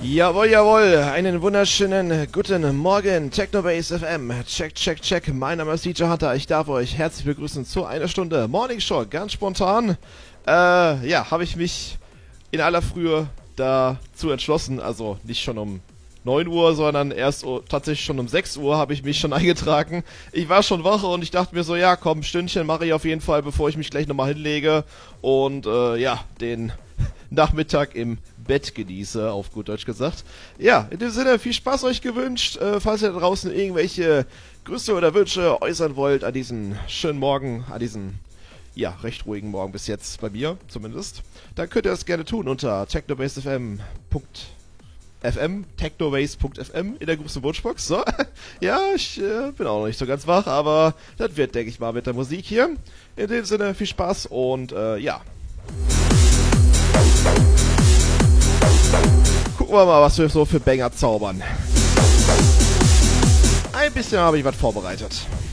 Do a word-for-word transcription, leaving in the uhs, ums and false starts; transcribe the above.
Jawohl, jawohl, einen wunderschönen guten Morgen, Technobase F M, check, check, check, mein Name ist D J Hunter, ich darf euch herzlich begrüßen zu einer Stunde Morning Show, ganz spontan, äh, ja, habe ich mich in aller Frühe dazu entschlossen, also nicht schon um neun Uhr, sondern erst oh, tatsächlich schon um sechs Uhr habe ich mich schon eingetragen. Ich war schon wach und ich dachte mir so, ja komm, ein Stündchen mache ich auf jeden Fall, bevor ich mich gleich nochmal hinlege und äh, ja, den Nachmittag im Bett genieße, auf gut Deutsch gesagt. Ja, in dem Sinne, viel Spaß euch gewünscht. Äh, falls ihr da draußen irgendwelche Grüße oder Wünsche äußern wollt an diesen schönen Morgen, an diesen, ja, recht ruhigen Morgen bis jetzt, bei mir zumindest, dann könnt ihr das gerne tun unter technobase punkt f m punkt f m, technobase punkt f m in der großen Wunschbox. So, ja, ich äh, bin auch noch nicht so ganz wach, aber das wird, denke ich mal, mit der Musik hier. In dem Sinne, viel Spaß und äh, ja. Gucken wir mal, was wir so für Banger zaubern. Ein bisschen habe ich was vorbereitet.